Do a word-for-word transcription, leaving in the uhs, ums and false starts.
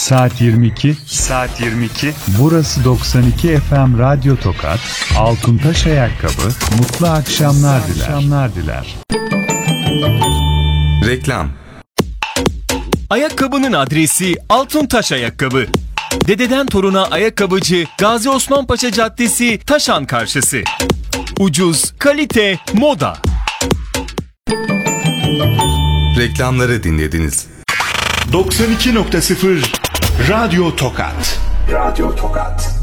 Saat yirmi iki. Saat yirmi iki. Burası doksan iki F M Radyo Tokat. Altuntaş Ayakkabı. Mutlu akşamlar diler. Akşamlar diler. Reklam. Ayakkabının adresi Altuntaş Ayakkabı. Dededen toruna ayakkabıcı, Gazi Osman Paşa Caddesi, Taşan karşısı. Ucuz, kalite, moda. Reklamları dinlediniz. doksan iki nokta sıfır Radyo Tokat. Radyo Tokat.